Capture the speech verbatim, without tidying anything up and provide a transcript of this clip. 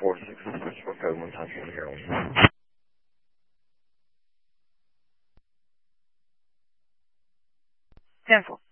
four six six for code one time for heroin. ten four.